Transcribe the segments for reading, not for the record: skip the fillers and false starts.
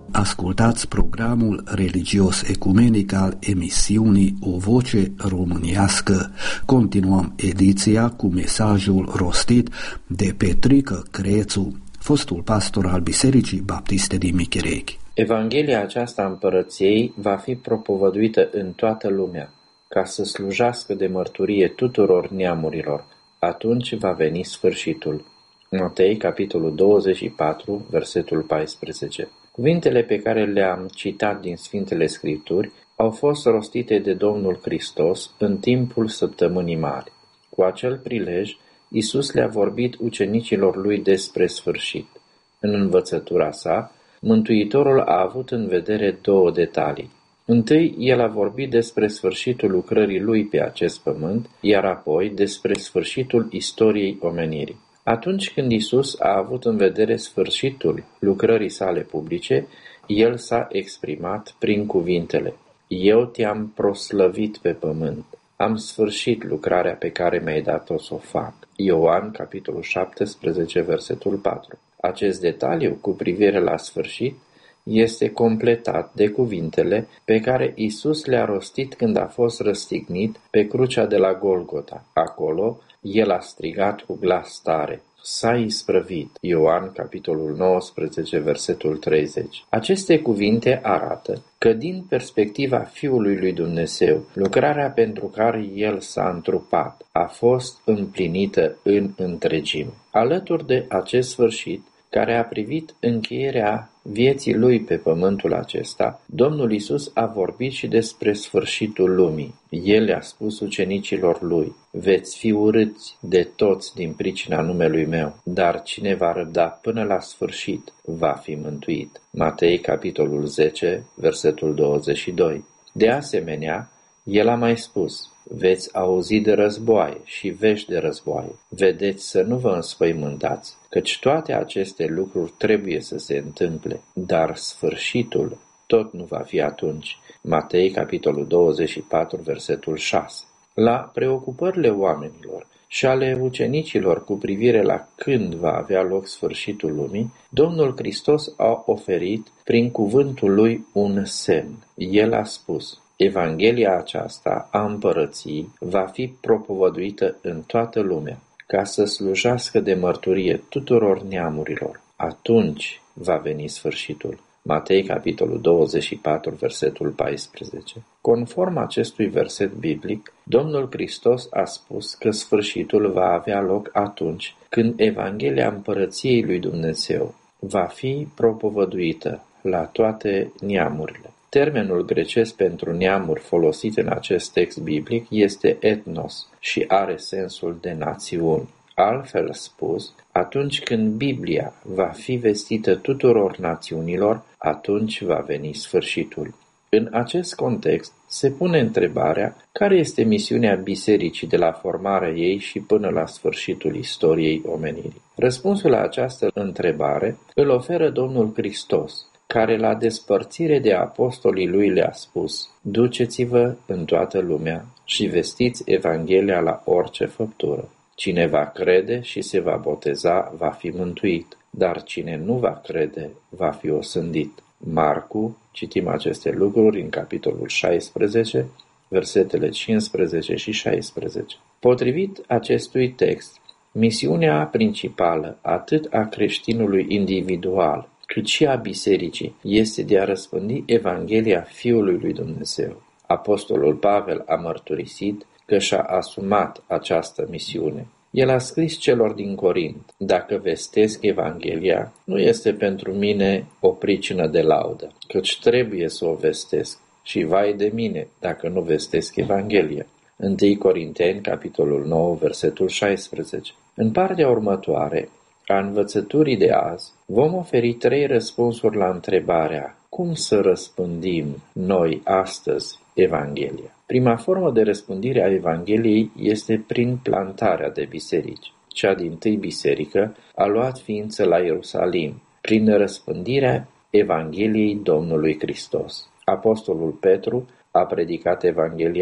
Ascultați programul religios ecumenic al emisiunii O Voce Românească. Continuăm ediția cu mesajul rostit de Petrică Crețu, fostul pastor al Bisericii Baptiste din Micherechi. Evanghelia aceasta a împărăției va fi propovăduită în toată lumea, ca să slujească de mărturie tuturor neamurilor. Atunci va veni sfârșitul. Matei, capitolul 24, versetul 14. Cuvintele pe care le-am citat din Sfintele Scripturi au fost rostite de Domnul Hristos în timpul Săptămânii Mari. Cu acel prilej, Iisus le-a vorbit ucenicilor lui despre sfârșit. În învățătura sa, Mântuitorul a avut în vedere două detalii. Întâi, el a vorbit despre sfârșitul lucrării lui pe acest pământ, iar apoi despre sfârșitul istoriei omenirii. Atunci când Iisus a avut în vedere sfârșitul lucrării sale publice, el s-a exprimat prin cuvintele: Eu te-am proslăvit pe pământ, am sfârșit lucrarea pe care mi-ai dat-o să o fac. Ioan, capitolul 17, versetul 4. Acest detaliu cu privire la sfârșit este completat de cuvintele pe care Iisus le-a rostit când a fost răstignit pe crucea de la Golgota. Acolo, el a strigat cu glas tare: S-a isprăvit. Ioan, capitolul 19, versetul 30. Aceste cuvinte arată că, din perspectiva Fiului lui Dumnezeu, lucrarea pentru care el s-a întrupat a fost împlinită în întregime. Alături de acest sfârșit, care a privit încheierea vieții lui pe pământul acesta, Domnul Iisus a vorbit și despre sfârșitul lumii. El le-a spus ucenicilor lui: Veți fi urâți de toți din pricina numelui meu, dar cine va răbda până la sfârșit va fi mântuit. Matei, capitolul 10, versetul 22. De asemenea, el a mai spus: Veți auzi de războaie și vești de războaie. Vedeți să nu vă înspăimântați, căci toate aceste lucruri trebuie să se întâmple, dar sfârșitul tot nu va fi atunci. Matei, capitolul 24, versetul 6. La preocupările oamenilor și ale ucenicilor cu privire la când va avea loc sfârșitul lumii, Domnul Hristos a oferit prin cuvântul lui un semn. El a spus: Evanghelia aceasta a împărăției va fi propovăduită în toată lumea, ca să slujească de mărturie tuturor neamurilor. Atunci va veni sfârșitul. Matei, capitolul 24, versetul 14. Conform acestui verset biblic, Domnul Hristos a spus că sfârșitul va avea loc atunci când Evanghelia împărăției lui Dumnezeu va fi propovăduită la toate neamurile. Termenul grecesc pentru neamuri folosit în acest text biblic este etnos și are sensul de națiuni. Altfel spus, atunci când Biblia va fi vestită tuturor națiunilor, atunci va veni sfârșitul. În acest context se pune întrebarea: care este misiunea bisericii de la formarea ei și până la sfârșitul istoriei omenirii? Răspunsul la această întrebare îl oferă Domnul Hristos, care la despărțire de apostolii lui le-a spus: Duceți-vă în toată lumea și vestiți Evanghelia la orice făptură. Cine va crede și se va boteza va fi mântuit, dar cine nu va crede va fi osândit. Marcu, citim aceste lucruri în capitolul 16, versetele 15 și 16. Potrivit acestui text, misiunea principală atât a creștinului individual, cât și a bisericii este de a răspândi Evanghelia Fiului lui Dumnezeu. Apostolul Pavel a mărturisit că și-a asumat această misiune. El a scris celor din Corint: Dacă vestesc Evanghelia, nu este pentru mine o pricină de laudă, căci trebuie să o vestesc, și vai de mine dacă nu vestesc Evanghelia. 1 Corinteni, capitolul 9, versetul 16. În partea următoare a învățăturii de azi, vom oferi 3 răspunsuri la întrebarea: cum să răspândim noi astăzi Evanghelia? Prima formă de răspândire a Evangheliei este prin plantarea de biserici. Cea dintâi biserică a luat ființă la Ierusalim, prin răspândirea Evangheliei Domnului Hristos. Apostolul Petru a predicat Evanghelia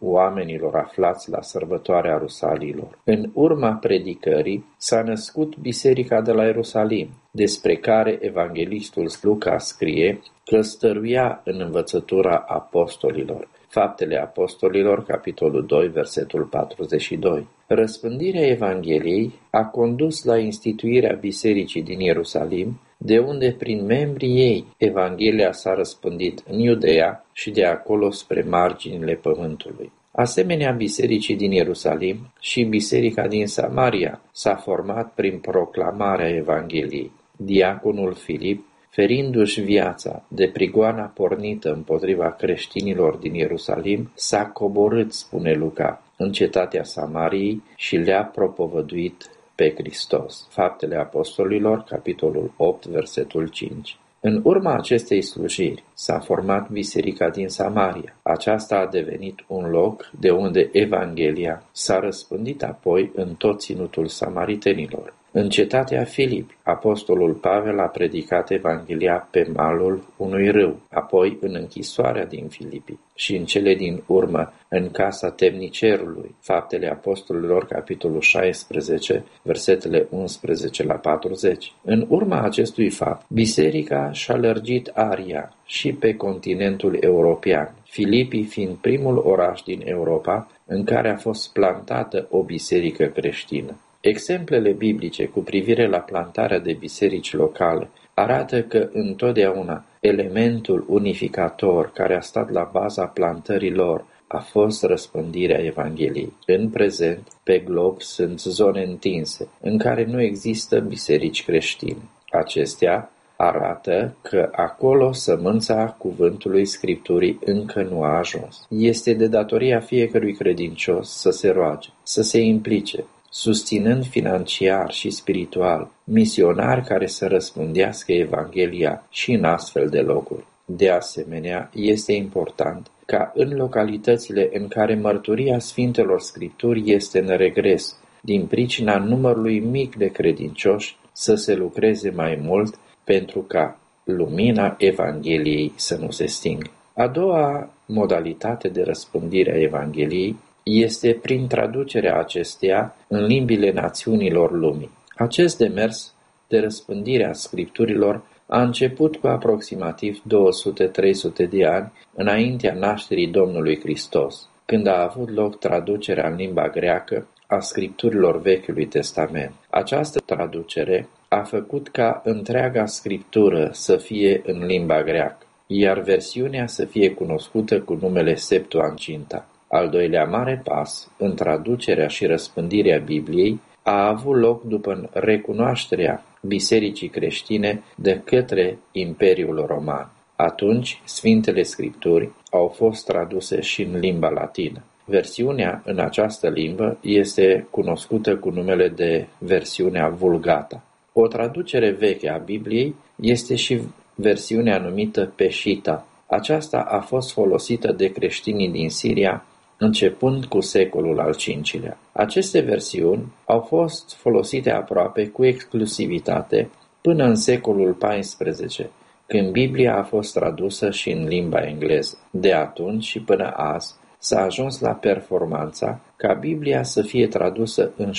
oamenilor aflați la sărbătoarea Rusalilor. În urma predicării s-a născut biserica de la Ierusalim, despre care evanghelistul Luca scrie că stăruia în învățătura apostolilor. Faptele Apostolilor, capitolul 2, versetul 42. Răspândirea Evangheliei a condus la instituirea bisericii din Ierusalim, de unde prin membrii ei Evanghelia s-a răspândit în Iudeea și de acolo spre marginile pământului. Asemenea bisericii din Ierusalim și biserica din Samaria s-a format prin proclamarea Evangheliei. Diaconul Filip, ferindu-și viața de prigoana pornită împotriva creștinilor din Ierusalim, s-a coborât, spune Luca, în cetatea Samariei și le-a propovăduit pe Hristos. Faptele Apostolilor, capitolul 8, versetul 5. În urma acestei slujiri s-a format biserica din Samaria. Aceasta a devenit un loc de unde Evanghelia s-a răspândit apoi în tot ținutul samaritenilor. În cetatea Filipi, apostolul Pavel a predicat Evanghelia pe malul unui râu, apoi în închisoarea din Filipi și în cele din urmă în casa temnicerului. Faptele Apostolilor, capitolul 16, versetele 11 la 40. În urma acestui fapt, biserica și-a lărgit aria și pe continentul european, Filipii fiind primul oraș din Europa în care a fost plantată o biserică creștină. Exemplele biblice cu privire la plantarea de biserici locale arată că întotdeauna elementul unificator care a stat la baza plantării lor a fost răspândirea Evangheliei. În prezent, pe glob sunt zone întinse în care nu există biserici creștine. Acestea arată că acolo sămânța cuvântului Scripturii încă nu a ajuns. Este de datoria fiecărui credincios să se roage, să se implice, susținând financiar și spiritual misionari care să răspândească Evanghelia și în astfel de locuri. De asemenea, este important ca în localitățile în care mărturia Sfintelor Scripturi este în regres, din pricina numărului mic de credincioși, să se lucreze mai mult pentru ca lumina Evangheliei să nu se stingă. A doua modalitate de răspândire a Evangheliei este prin traducerea acesteia în limbile națiunilor lumii. Acest demers de răspândire a Scripturilor a început cu aproximativ 200-300 de ani înaintea nașterii Domnului Hristos, când a avut loc traducerea în limba greacă a Scripturilor Vechiului Testament. Această traducere a făcut ca întreaga Scriptură să fie în limba greacă, iar versiunea să fie cunoscută cu numele Septuaginta. Al doilea mare pas, în traducerea și răspândirea Bibliei, a avut loc după recunoașterea bisericii creștine de către Imperiul Roman. Atunci, Sfintele Scripturi au fost traduse și în limba latină. Versiunea în această limbă este cunoscută cu numele de versiunea Vulgata. O traducere veche a Bibliei este și versiunea numită Peshitta. Aceasta a fost folosită de creștinii din Siria începând cu secolul al V-lea. Aceste versiuni au fost folosite aproape cu exclusivitate până în secolul XIV, când Biblia a fost tradusă și în limba engleză. De atunci și până azi s-a ajuns la performanța ca Biblia să fie tradusă în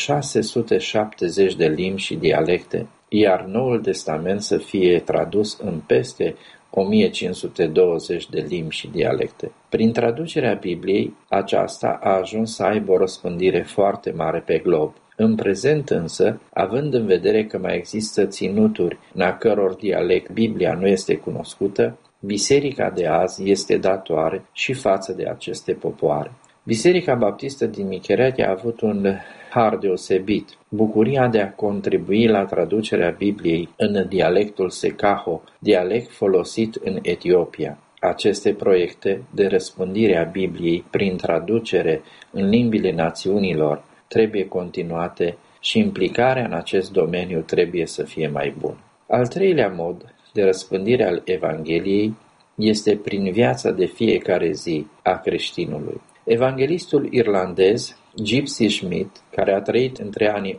670 de limbi și dialecte, iar Noul Testament să fie tradus în peste 1520 de limbi și dialecte. Prin traducerea Bibliei, aceasta a ajuns să aibă o răspândire foarte mare pe glob. În prezent însă, având în vedere că mai există ținuturi în a căror dialect Biblia nu este cunoscută, biserica de azi este datoare și față de aceste popoare. Biserica Baptistă din Michereche a avut un har deosebit, bucuria de a contribui la traducerea Bibliei în dialectul Sekaho, dialect folosit în Etiopia. Aceste proiecte de răspândire a Bibliei prin traducere în limbile națiunilor trebuie continuate și implicarea în acest domeniu trebuie să fie mai bună. Al treilea mod de răspândire al Evangheliei este prin viața de fiecare zi a creștinului. Evanghelistul irlandez Gypsy Smith, care a trăit între anii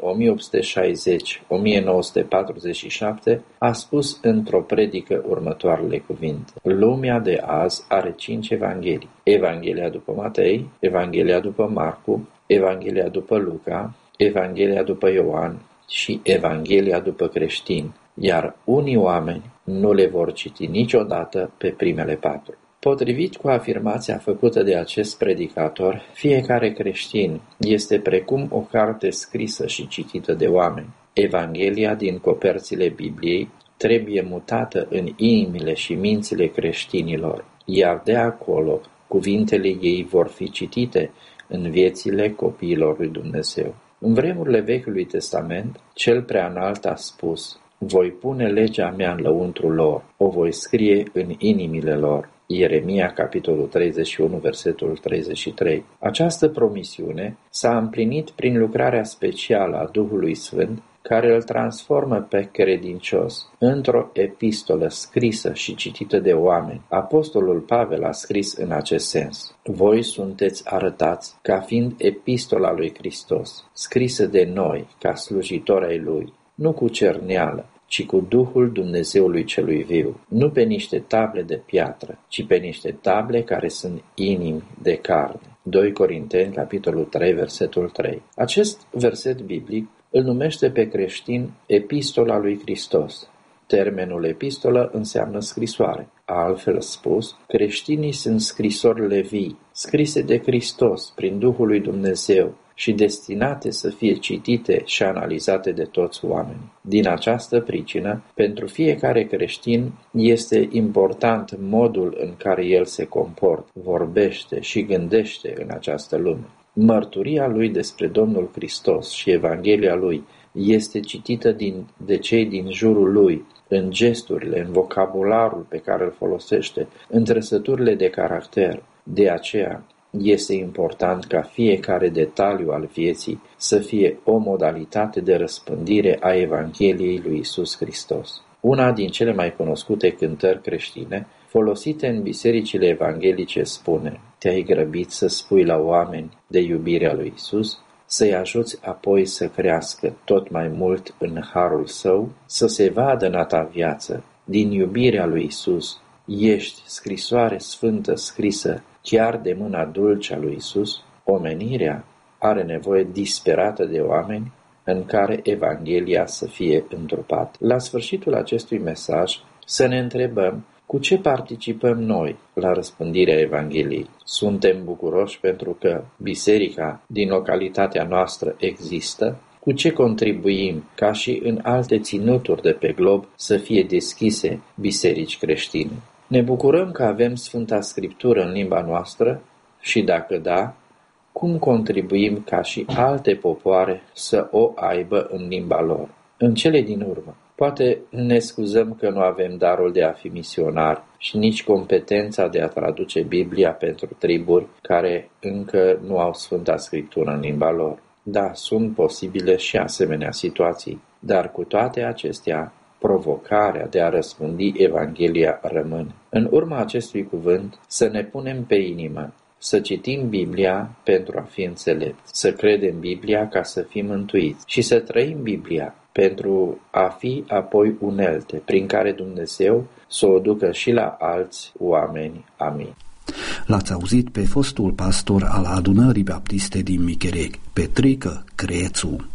1860-1947, a spus într-o predică următoarele cuvinte: lumea de azi are 5 evanghelii: Evanghelia după Matei, Evanghelia după Marcu, Evanghelia după Luca, Evanghelia după Ioan și Evanghelia după creștini, iar unii oameni nu le vor citi niciodată pe primele 4. Potrivit cu afirmația făcută de acest predicator, fiecare creștin este precum o carte scrisă și citită de oameni. Evanghelia din coperțile Bibliei trebuie mutată în inimile și mințile creștinilor, iar de acolo cuvintele ei vor fi citite în viețile copiilor lui Dumnezeu. În vremurile Vechiului Testament, cel Preaînalt a spus: voi pune legea mea în lăuntrul lor, o voi scrie în inimile lor. Ieremia, capitolul 31, versetul 33. Această promisiune s-a împlinit prin lucrarea specială a Duhului Sfânt, care îl transformă pe credincios într-o epistolă scrisă și citită de oameni. Apostolul Pavel a scris în acest sens: voi sunteți arătați ca fiind epistola lui Hristos, scrisă de noi ca slujitori ai Lui, nu cu cerneală, ci cu Duhul Dumnezeului celui viu, nu pe niște table de piatră, ci pe niște table care sunt inimi de carne. 2 Corinteni, capitolul 3, versetul 3. Acest verset biblic îl numește pe creștin epistola lui Hristos. Termenul epistolă înseamnă scrisoare. Altfel spus, creștinii sunt scrisorile vii, scrise de Hristos prin Duhul lui Dumnezeu și destinate să fie citite și analizate de toți oamenii. Din această pricină, pentru fiecare creștin este important modul în care el se comportă, vorbește și gândește în această lume. Mărturia lui despre Domnul Hristos și Evanghelia lui este citită de cei din jurul lui, în gesturile, în vocabularul pe care îl folosește, în trăsăturile de caracter. De aceea, este important ca fiecare detaliu al vieții să fie o modalitate de răspândire a Evangheliei lui Iisus Hristos. Una din cele mai cunoscute cântări creștine, folosite în bisericile evanghelice, spune: te-ai grăbit să spui la oameni de iubirea lui Iisus, să-i ajuți apoi să crească tot mai mult în harul său, să se vadă în a ta viață, din iubirea lui Iisus, ești scrisoare sfântă scrisă chiar de mâna dulce a lui Iisus. Omenirea are nevoie disperată de oameni în care Evanghelia să fie întrupată. La sfârșitul acestui mesaj să ne întrebăm cu ce participăm noi la răspândirea Evangheliei. Suntem bucuroși pentru că biserica din localitatea noastră există? Cu ce contribuim ca și în alte ținuturi de pe glob să fie deschise biserici creștine? Ne bucurăm că avem Sfânta Scriptură în limba noastră și, dacă da, cum contribuim ca și alte popoare să o aibă în limba lor? În cele din urmă, poate ne scuzăm că nu avem darul de a fi misionari și nici competența de a traduce Biblia pentru triburi care încă nu au Sfânta Scriptură în limba lor. Da, sunt posibile și asemenea situații, dar cu toate acestea, provocarea de a răspândi Evanghelia rămâne. În urma acestui cuvânt, să ne punem pe inimă, să citim Biblia pentru a fi înțelepți, să credem Biblia ca să fim mântuiți și să trăim Biblia pentru a fi apoi unelte prin care Dumnezeu să o ducă și la alți oameni. Amin. L-ați auzit pe fostul pastor al Adunării Baptiste din Michereg, Petrică Crețu.